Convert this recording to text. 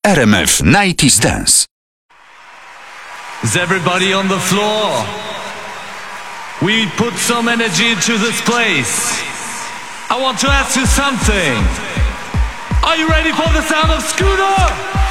RMF 90s Dance. Is everybody on the floor? We put some energy into this place. I want to ask you something. Are you ready for the sound of Scooter?